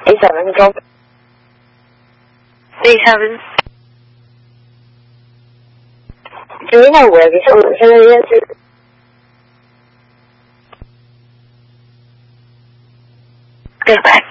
A7 drop. A7. Do we know where this originally is? Goodbye.